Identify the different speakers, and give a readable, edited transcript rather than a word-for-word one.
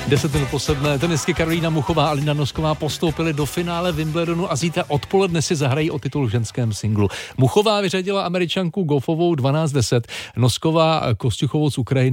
Speaker 1: 10 minut po 7. Tenistky Karolína Muchová a Alina Nosková postoupily do finále Wimbledonu a zítra odpoledne si zahrají o titul v ženském singlu. Muchová vyřadila Američanku Goffovou 12-10, Nosková Kosťuchovou z Ukrajiny